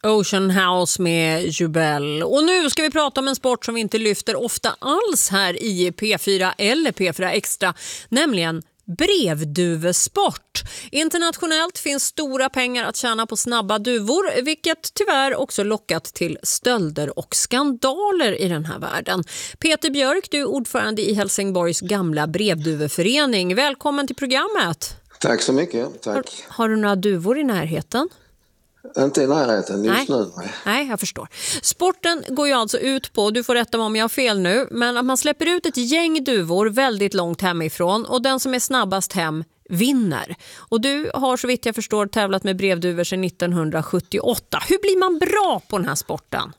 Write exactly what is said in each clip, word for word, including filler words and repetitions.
Ocean House med Jubel. Och nu ska vi prata om en sport som vi inte lyfter ofta alls här i P fyra eller P fyra Extra, nämligen brevduvesport. Internationellt finns stora pengar att tjäna på snabba duvor, vilket tyvärr också lockat till stölder och skandaler i den här världen. Peter Björk, du är ordförande i Helsingborgs gamla brevduveförening. Välkommen till programmet. Tack så mycket. Tack. Har, har du några duvor i närheten? Inte i närheten just Nej. nu. Nej. Nej, jag förstår. Sporten går ju alltså ut på, du får rätta mig om jag har fel nu, men att man släpper ut ett gäng duvor väldigt långt hemifrån och den som är snabbast hem vinner. Och du har så vitt jag förstår tävlat med brevduvor sedan nittonhundrasjuttioåtta. Hur blir man bra på den här sporten?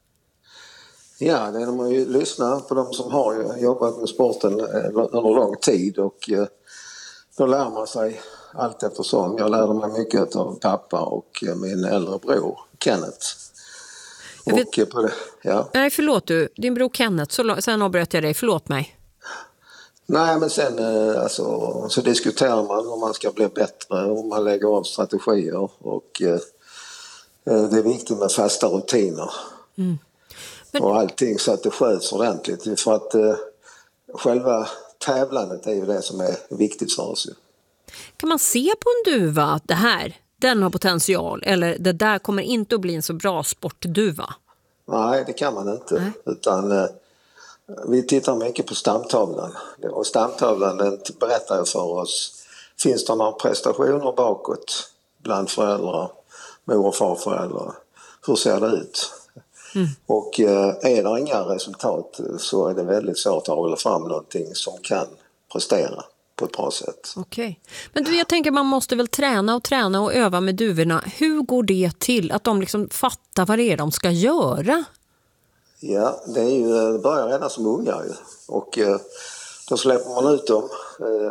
Ja, det är man ju lyssna på de som har jobbat med sporten under lång tid och då lär man sig allt eftersom. Jag lärde mig mycket av pappa och min äldre bror Kenneth. Vet... Och på det, ja. Nej, förlåt du. Din bror Kenneth, så, sen avbröt jag dig. Förlåt mig. Nej, men sen alltså, så diskuterar man om man ska bli bättre, om man lägger av strategier och eh, det är viktigt med fasta rutiner. Mm. Men... Och allting så att det sköts ordentligt. För att eh, själva tävlandet är ju det som är viktigt för oss. Kan man se på en duva att det här, den har potential eller det där kommer inte att bli en så bra sportduva? Nej, det kan man inte. Nej. Utan eh, vi tittar mycket på stamtavlan. Och stamtavlan den berättar för oss, finns det några prestationer bakåt bland föräldrar, mor- och farföräldrar? Hur ser det ut? Mm. Och eh, är det inga resultat så är det väldigt svårt att hålla fram någonting som kan prestera på ett bra sätt. Okej. Men du, jag tänker man måste väl träna och träna och öva med duvorna. Hur går det till att de liksom fattar vad det är de ska göra? Ja, det är ju, det börjar redan som unga ju. Och eh, då släpper man ut dem eh,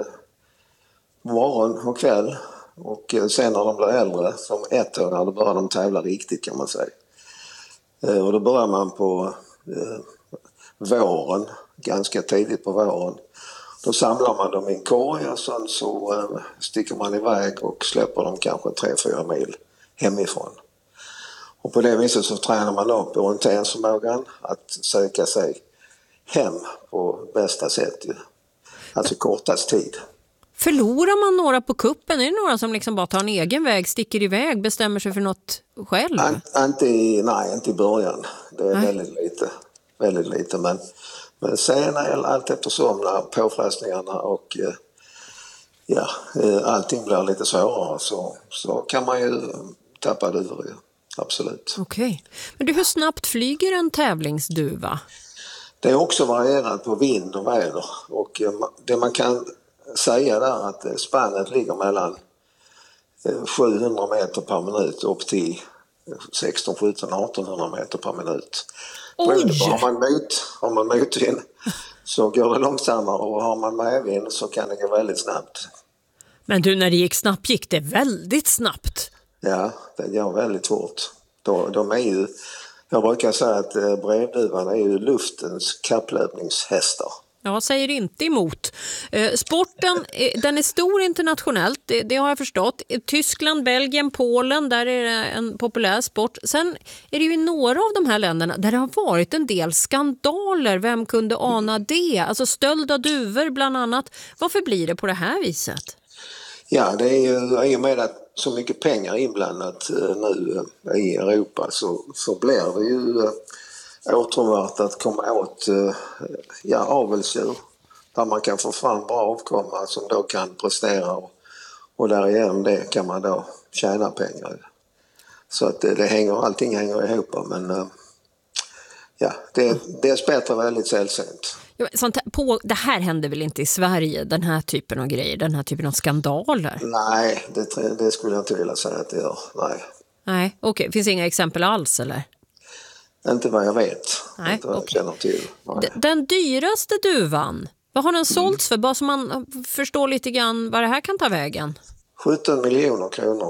morgon och kväll. Och eh, sen när de blir äldre, som ett år, då börjar de tävla riktigt kan man säga. Eh, och då börjar man på eh, våren, ganska tidigt på våren. Då samlar man dem i en korg och sen så eh, sticker man iväg och släpper dem kanske tre fyra mil hemifrån. Och på det viset så tränar man upp orienteringsförmågan att söka sig hem på bästa sätt. Alltså kortast tid. Förlorar man några på kuppen? Är det några som liksom bara tar en egen väg, sticker iväg, bestämmer sig för något själv? An- inte, nej, inte i början. Det är nej. väldigt lite. Väldigt lite. Men, men sen är allt eftersom när påfrestningarna och ja, allting blir lite svårare så, så kan man ju tappa duvor. Absolut. Okej. Men du, hur snabbt flyger en tävlingsduva? Det är också varierat på vind och väder. Och det man kan säga där är att spannet ligger mellan sjuhundra meter per minut upp till sexton, sjutton, artonhundra meter per minut. Oj! Har man mot, har man motvind så går det långsammare och har man medvind så kan det gå väldigt snabbt. Men du, när det gick snabbt gick det väldigt snabbt. Ja, det går väldigt fort. De, de är ju, jag brukar säga att brevduvan är ju luftens kapplöpningshästar. Jag säger inte emot. Eh, sporten, eh, den är stor internationellt, det, det har jag förstått. Tyskland, Belgien, Polen, där är det en populär sport. Sen är det ju i några av de här länderna där det har varit en del skandaler. Vem kunde ana det? Alltså stöld av duvor bland annat. Varför blir det på det här viset? Ja, det är ju i och med att så mycket pengar inblandat nu i Europa så, så blir det ju åtråvärt att komma åt ja, avelsdjur där man kan få fram bra avkomma som då kan prestera och, och därigenom det kan man då tjäna pengar. Så att det, det hänger, allting hänger ihop men ja, det, det är bättre väldigt sällsynt. Sånt på, det här händer väl inte i Sverige, den här typen av grejer, den här typen av skandaler? Nej, det, det skulle jag inte vilja säga att det gör. Nej, Nej okej. Finns inga exempel alls eller? Inte vad jag vet. Nej, inte vad okay. jag känner till. Nej. Den dyraste duvan, vad har den sålts för? Bara så man förstår lite grann vad det här kan ta vägen. sjutton miljoner kronor.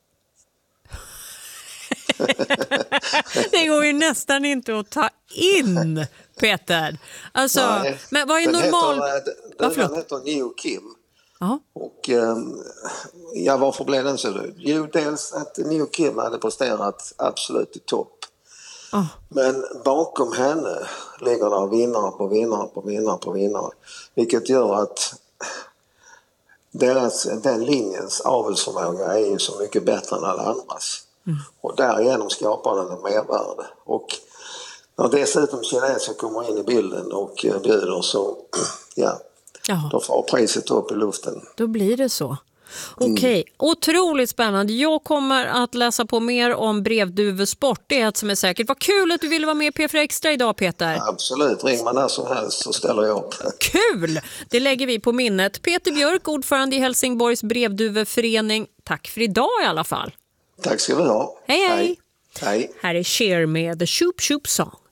Det går ju nästan inte att ta in, Peter. Alltså, Nej, men vad är den normal... Heter, den, den heter New Kim Ja. Och eh, ja, varför blev den så dyr? Jo, dels att New Kim hade presterat absolut i topp. Oh. Men bakom henne ligger det vinnare på vinnare på vinnare på vinnare. Vilket gör att deras, den linjens avelsförmåga är ju så mycket bättre än alla andras. Mm. Och därigenom skapar den en mervärde. Och när dessutom kineser kommer in i bilden och bjuder så, ja, ja. Då får priset upp i luften. Då blir det så. Okej, okay. mm. Otroligt spännande. Jag kommer att läsa på mer om brevduvesport. Det är ett som är säkert. Vad kul att du ville vara med i P fyra Extra idag, Peter. Ja, absolut, ring man när som helst så ställer jag upp. Kul! Det lägger vi på minnet. Peter Björk, ordförande i Helsingborgs brevduveförening. Tack för idag i alla fall. Tack ska du ha. Hej, hej. Hej. Hej. Här är Cher med The Shoop Shoop Song.